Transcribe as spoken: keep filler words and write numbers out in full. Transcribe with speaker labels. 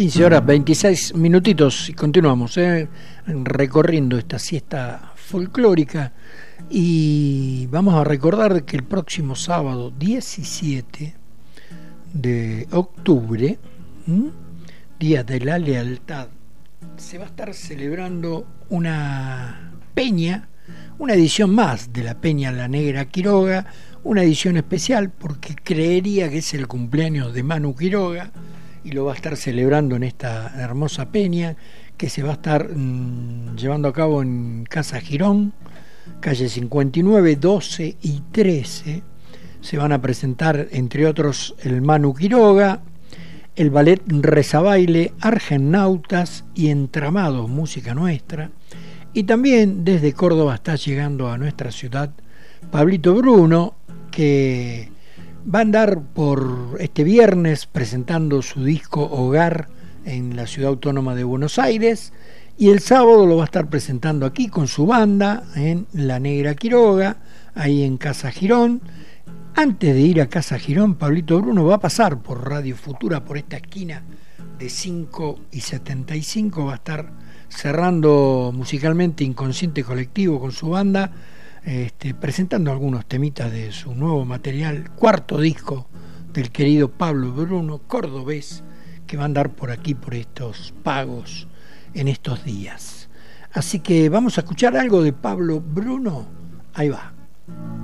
Speaker 1: quince horas veintiséis minutitos y continuamos ¿eh? recorriendo esta siesta folclórica, y vamos a recordar que el próximo sábado diecisiete de octubre, ¿m? Día de la Lealtad, se va a estar celebrando una peña, una edición más de la Peña La Negra Quiroga, una edición especial porque creería que es el cumpleaños de Manu Quiroga, y lo va a estar celebrando en esta hermosa peña que se va a estar mmm, llevando a cabo en Casa Girón, calle cincuenta y nueve, doce y trece. Se van a presentar, entre otros, el Manu Quiroga, el ballet Rezabaile, Argenautas y Entramados, música nuestra. Y también desde Córdoba está llegando a nuestra ciudad Pablito Bruno, que va a andar por este viernes presentando su disco Hogar en la Ciudad Autónoma de Buenos Aires, y el sábado lo va a estar presentando aquí con su banda en La Negra Quiroga, ahí en Casa Girón. Antes de ir a Casa Girón, Pablito Bruno va a pasar por Radio Futura, por esta esquina de cinco y setenta y cinco, va a estar cerrando musicalmente Inconsciente Colectivo con su banda, Este, presentando algunos temitas de su nuevo material, cuarto disco del querido Pablo Bruno, cordobés, que va a andar por aquí, por estos pagos en estos días. Así que vamos a escuchar algo de Pablo Bruno. Ahí va.